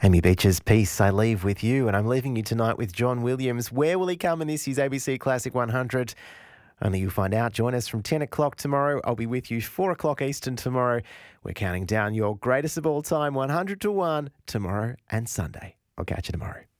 Amy Beach's Peace I Leave With You, and I'm leaving you tonight with John Williams. Where will he come in this year's ABC Classic 100? Only you'll find out. Join us from 10 o'clock tomorrow. I'll be with you 4 o'clock Eastern tomorrow. We're counting down your greatest of all time, 100 to 1, tomorrow and Sunday. I'll catch you tomorrow.